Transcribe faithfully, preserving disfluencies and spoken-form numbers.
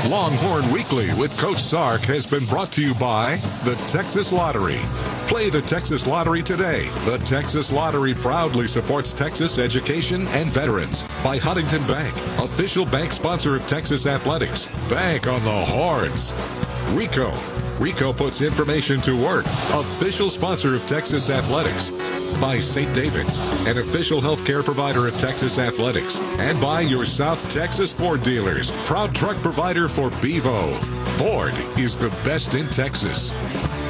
Longhorn Weekly with Coach Sark has been brought to you by the Texas Lottery. Play the Texas Lottery today. The Texas Lottery proudly supports Texas education and veterans. By Huntington Bank, official bank sponsor of Texas Athletics. Bank on the Horns. Rico. Rico puts information to work. Official sponsor of Texas Athletics. By Saint David's, an official healthcare provider of Texas Athletics. And by your South Texas Ford dealers, proud truck provider for Bevo. Ford is the best in Texas.